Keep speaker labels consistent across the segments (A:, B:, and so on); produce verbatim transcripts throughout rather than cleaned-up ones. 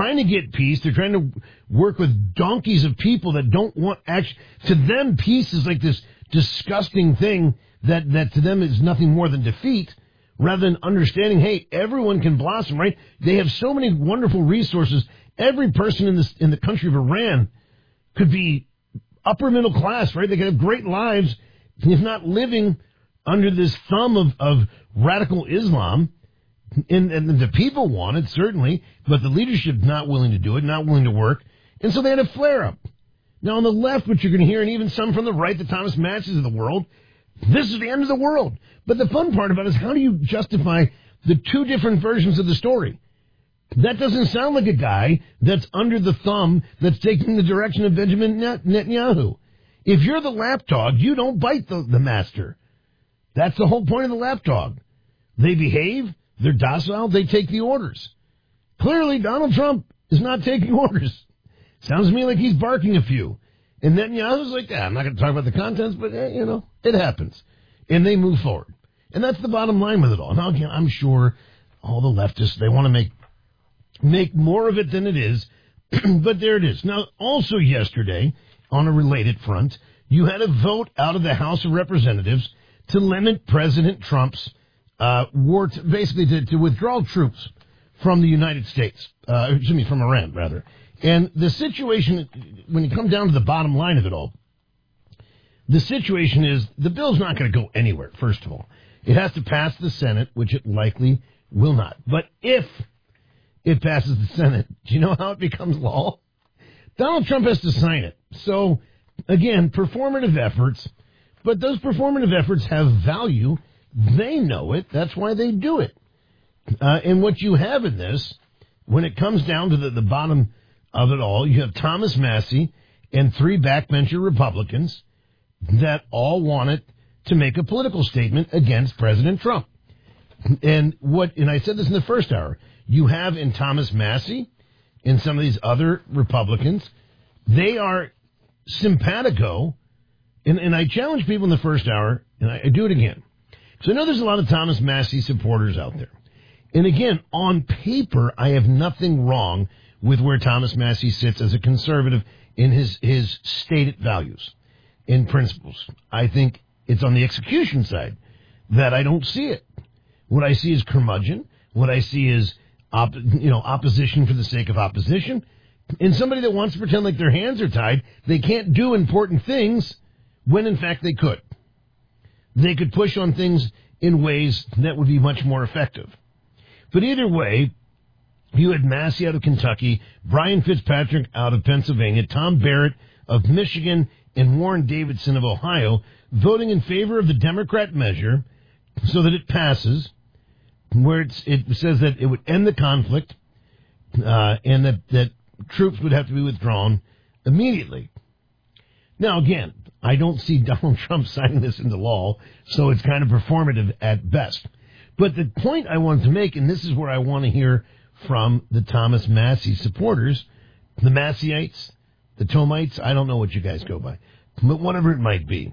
A: trying to get peace. They're trying to work with donkeys of people that don't want action. To them, peace is like this disgusting thing that, that to them is nothing more than defeat, rather than understanding, hey, everyone can blossom, right? They have so many wonderful resources. Every person in this in the country of Iran could be upper middle class, right? They could have great lives if not living under this thumb of, of radical Islam. And, and the people want it, certainly, but the leadership's not willing to do it, not willing to work. And so they had a flare-up. Now, on the left, what you're going to hear, and even some from the right, the Thomas Massie's of the world, this is the end of the world. But the fun part about it is, how do you justify the two different versions of the story? That doesn't sound like a guy that's under the thumb that's taking the direction of Benjamin Netanyahu. If you're the lapdog, you don't bite the, the master. That's the whole point of the lapdog. They behave. They're docile. They take the orders. Clearly, Donald Trump is not taking orders. Sounds to me like he's barking a few. And Netanyahu's like, yeah, I'm not going to talk about the contents, but, eh, you know, it happens. And they move forward. And that's the bottom line with it all. Now, again, I'm sure all the leftists, they want to make make more of it than it is. But there it is. Now, also yesterday, on a related front, you had a vote out of the House of Representatives to limit President Trump's Uh, war to, basically to, to withdraw troops from the United States, uh, excuse me, from Iran, rather. And the situation, when you come down to the bottom line of it all, the situation is the bill's not going to go anywhere, first of all. It has to pass the Senate, which it likely will not. But if it passes the Senate, do you know how it becomes law? Donald Trump has to sign it. So, again, performative efforts, but those performative efforts have value. They know it. That's why they do it. Uh, and what you have in this, when it comes down to the, the bottom of it all, you have Thomas Massie and three backbencher Republicans that all wanted to make a political statement against President Trump. And what, and I said this in the first hour, you have in Thomas Massie and some of these other Republicans, they are simpatico, and, and I challenge people in the first hour, and I, I do it again. So I know there's a lot of Thomas Massie supporters out there. And again, on paper, I have nothing wrong with where Thomas Massie sits as a conservative in his, his stated values and principles. I think it's on the execution side that I don't see it. What I see is curmudgeon. What I see is op, you know, opposition for the sake of opposition. And somebody that wants to pretend like their hands are tied, they can't do important things when, in fact, they could. They could push on things in ways that would be much more effective. But either way, you had Massie out of Kentucky, Brian Fitzpatrick out of Pennsylvania, Tom Barrett of Michigan, and Warren Davidson of Ohio voting in favor of the Democrat measure so that it passes, where it's, it says that it would end the conflict uh, and that, that troops would have to be withdrawn immediately. Now, again, I don't see Donald Trump signing this into law, so it's kind of performative at best. But the point I wanted to make, and this is where I want to hear from the Thomas Massie supporters, the Massieites, the Tomites, I don't know what you guys go by, but whatever it might be,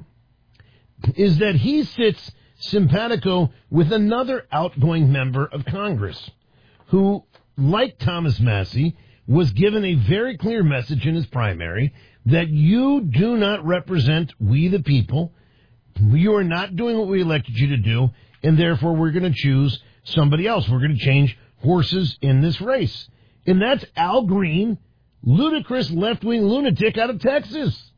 A: is that he sits simpatico with another outgoing member of Congress who, like Thomas Massie, was given a very clear message in his primary that you do not represent we the people. You are not doing what we elected you to do, and therefore we're going to choose somebody else. We're going to change horses in this race. And that's Al Green, ludicrous left-wing lunatic out of Texas.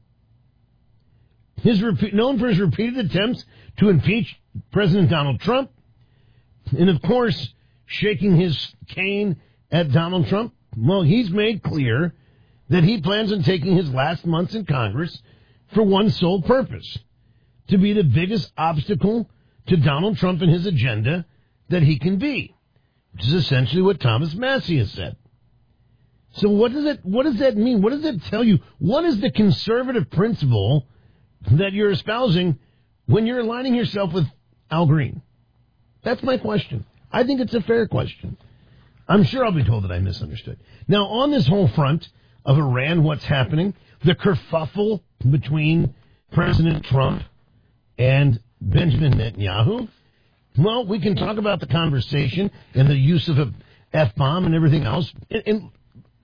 A: His repeat, known for his repeated attempts to impeach President Donald Trump, and of course, shaking his cane at Donald Trump. Well, he's made clear that he plans on taking his last months in Congress for one sole purpose, to be the biggest obstacle to Donald Trump and his agenda that he can be, which is essentially what Thomas Massie has said. So what does it, what does that mean? What does it tell you? What is the conservative principle that you're espousing when you're aligning yourself with Al Green? That's my question. I think it's a fair question. I'm sure I'll be told that I misunderstood. Now, on this whole front of Iran, what's happening, the kerfuffle between President Trump and Benjamin Netanyahu, well, we can talk about the conversation and the use of a F-bomb and everything else. And, and